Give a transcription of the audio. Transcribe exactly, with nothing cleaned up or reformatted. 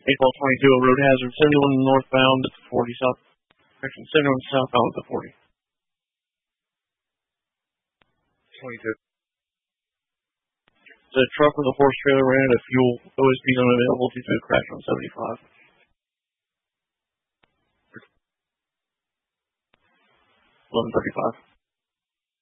eight ball twenty-two, a road hazard, seventy-one northbound at the forty south, correction, seventy-one southbound at the forty. twenty-two. The truck with a horse trailer ran out of fuel. O S P is unavailable due to a crash on seventy-five. eleven thirty-five.